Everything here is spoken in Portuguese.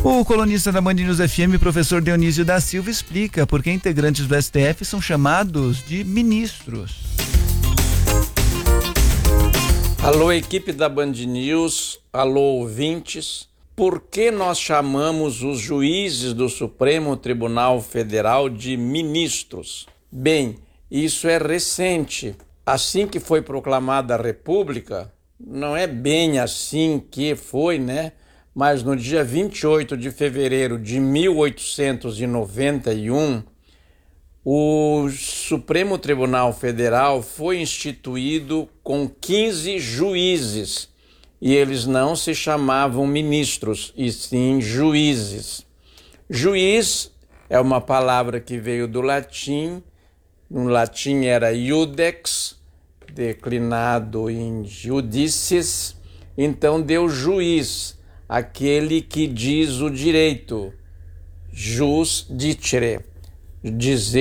O colunista da Band News FM, professor Dionísio da Silva, explica por que integrantes do STF são chamados de ministros. Alô, equipe da Band News, alô, ouvintes. Por que nós chamamos os juízes do Supremo Tribunal Federal de ministros? Bem, isso é recente. Assim que foi proclamada a República, não é bem assim que foi, né? Mas no dia 28 de fevereiro de 1891, o Supremo Tribunal Federal foi instituído com 15 juízes e eles não se chamavam ministros, e sim juízes. Juiz é uma palavra que veio do latim, no latim era iudex, declinado em judices, então deu juiz, aquele que diz o direito, jus dicere, dizer